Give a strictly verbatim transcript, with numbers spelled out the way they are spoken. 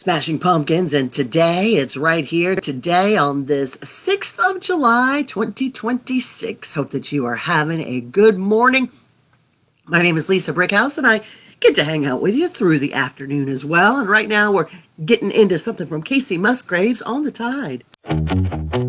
Smashing Pumpkins, and today it's right here today on this sixth of July, twenty twenty-six. Hope that you are having a good morning. My name is Lisa Brickhouse, and I get to hang out with you through the afternoon as well. And right now we're getting into something from Kacey Musgraves, On the Tide.